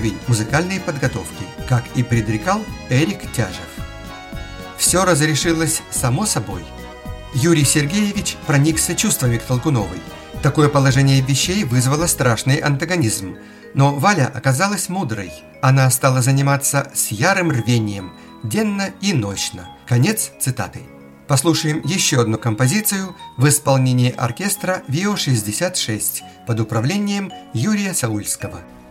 уровень музыкальной подготовки, как и предрекал Эрик Тяжев. Все разрешилось само собой. Юрий Сергеевич проникся чувствами к Толкуновой. Такое положение вещей вызвало страшный антагонизм. Но Валя оказалась мудрой. Она стала заниматься с ярым рвением, денно и нощно. Конец цитаты. Послушаем еще одну композицию в исполнении оркестра ВИО-66 под управлением Юрия Саульского.